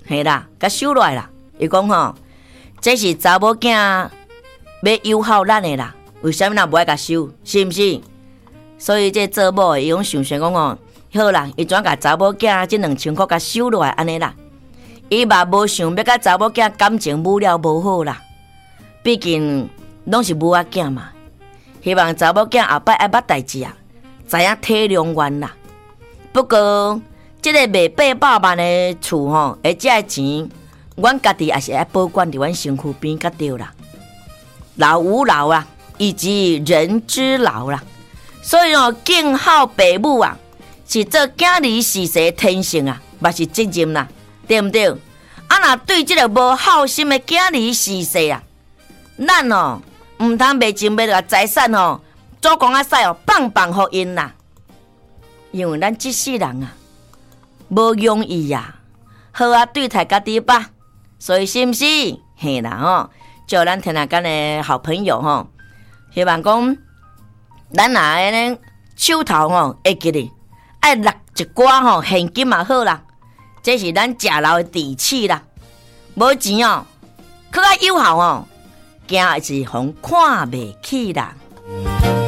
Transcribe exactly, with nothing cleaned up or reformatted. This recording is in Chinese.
嘿啦，甲收落来啦。伊讲吼，这是查某囝要友好咱的啦，为什么人不爱甲收？是毋是？所以这做某的伊讲想想讲哦，好啦，伊怎甲查某囝这两千块甲收落来安尼啦？伊嘛无想要甲查某囝感情母了无好啦，毕竟拢是母仔囝嘛。希望查某囝后摆爱捌代志啊，知影体谅阮啦。不过，这个卖八百万的厝吼，而这个钱，阮家己也是爱保管伫阮身躯边甲对啦。老吾老啊，以及人之老啦。所以哦，敬孝父母啊，是做囝儿事事天性啊，嘛是责任啦，对不对？啊，若对这个无孝心的囝儿事事啊，咱哦，唔通卖钱卖个财产哦，祖公啊使哦，放放互因啦。因为咱这世人啊，无容易呀、啊，好啊，对待家己吧。所以是毋是？嘿啦吼，叫咱天下间的好朋友吼，希望讲咱若安尼手头吼会记哩，爱落一寡吼现金嘛好啦，这是咱食老的底气啦。无钱哦，可较有效哦，惊是互看袂起啦。